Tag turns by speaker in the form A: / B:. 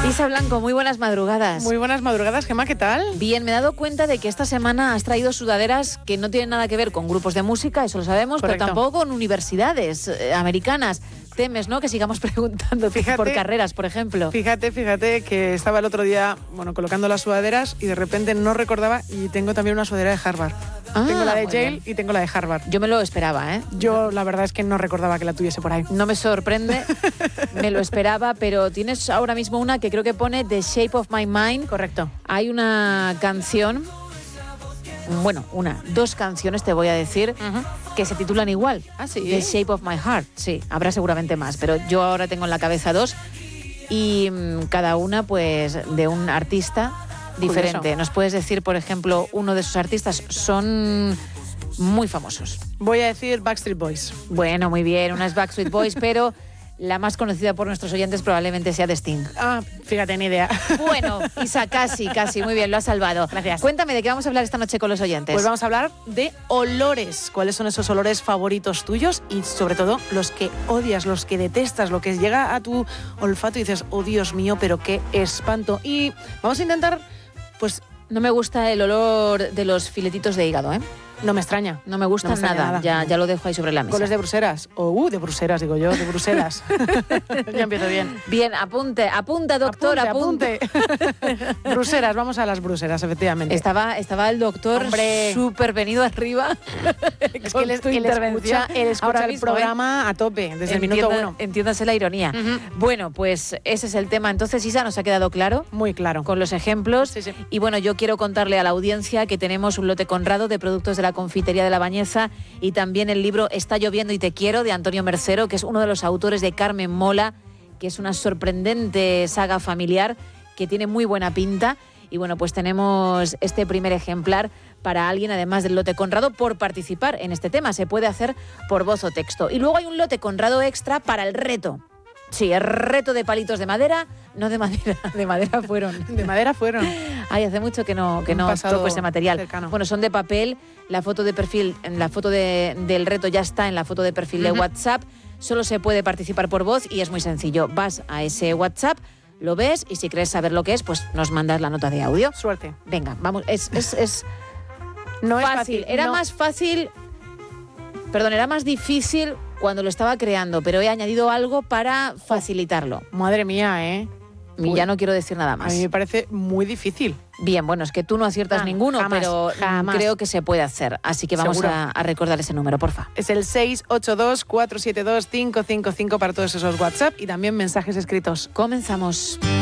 A: Isa Blanco, muy buenas madrugadas.
B: Muy buenas madrugadas, Gemma, ¿qué tal?
A: Bien, me he dado cuenta de que esta semana has traído sudaderas que no tienen nada que ver con grupos de música, eso lo sabemos,
B: Correcto.
A: pero tampoco con universidades americanas. Temes, ¿no?, que sigamos preguntando por carreras, por ejemplo.
B: Fíjate que estaba el otro día, colocando las sudaderas y de repente no recordaba y tengo también una sudadera de Harvard. Tengo la de Yale y tengo la de Harvard.
A: Yo me lo esperaba, ¿eh?
B: Yo la verdad es que no recordaba que la tuviese por ahí.
A: No me sorprende, me lo esperaba, pero tienes ahora mismo una que creo que pone The Shape of My Mind.
B: Correcto.
A: Hay una canción, dos canciones te voy a decir, que se titulan igual.
B: ¿Ah, sí?
A: The Shape of My Heart, sí, habrá seguramente más, pero yo ahora tengo en la cabeza dos y cada una pues de un artista diferente.
B: Curioso.
A: ¿Nos puedes decir, por ejemplo, uno de esos artistas? Son muy famosos.
B: Voy a decir Backstreet Boys.
A: Bueno, muy bien, una es Backstreet Boys, pero la más conocida por nuestros oyentes probablemente sea de Sting.
B: Ah, fíjate, ni idea.
A: Bueno, Isa, casi, muy bien, lo has salvado.
B: Gracias.
A: Cuéntame, ¿de qué vamos a hablar esta noche con los oyentes?
B: Pues vamos a hablar de olores. ¿Cuáles son esos olores favoritos tuyos? Y sobre todo, los que odias, los que detestas, lo que llega a tu olfato y dices, oh Dios mío, pero qué espanto. Y vamos a intentar, pues...
A: No me gusta el olor de los filetitos de hígado, ¿eh?
B: No me extraña.
A: No me gusta nada. Ya lo dejo ahí sobre la mesa.
B: ¿Coles de Bruselas? De Bruselas, digo yo, de Bruselas. Ya empiezo bien.
A: Bien, apunta, doctor, apunte.
B: Bruselas, vamos a las Bruselas, efectivamente.
A: Estaba el doctor súper venido arriba.
B: Es que él escucha el programa a tope, desde el minuto 1.
A: Entiéndase la ironía. Bueno, pues ese es el tema. Entonces, Isa, ¿nos ha quedado claro?
B: Muy claro.
A: Con los ejemplos.
B: Sí.
A: Y bueno, yo quiero contarle a la audiencia que tenemos un lote Conrado de productos de la Confitería de la Bañeza y también el libro Está lloviendo y te quiero, de Antonio Mercero, que es uno de los autores de Carmen Mola, que es una sorprendente saga familiar que tiene muy buena pinta. Y bueno, pues tenemos este primer ejemplar para alguien, además del lote Conrado, por participar en este tema. Se puede hacer por voz o texto. Y luego hay un lote Conrado extra para el reto. Sí, el reto de palitos de madera, no de madera, de madera fueron.
B: De madera fueron.
A: Ay, hace mucho que no toco ese material.
B: Cercano.
A: Bueno, son de papel, la foto de perfil, la foto del reto ya está en la foto de perfil de WhatsApp, solo se puede participar por voz y es muy sencillo. Vas a ese WhatsApp, lo ves y si quieres saber lo que es, pues nos mandas la nota de audio.
B: Suerte.
A: Venga, vamos, es
B: no
A: fácil.
B: Es fácil.
A: Era más difícil cuando lo estaba creando, pero he añadido algo para facilitarlo.
B: Madre mía, ¿eh?
A: Y ya no quiero decir nada más.
B: A mí me parece muy difícil.
A: Bien, bueno, es que tú no aciertas ninguno, pero
B: jamás.
A: Creo que se puede hacer. Así que vamos a recordar ese número, porfa.
B: Es el 682-472-555 para todos esos WhatsApp y también mensajes escritos.
A: Comenzamos.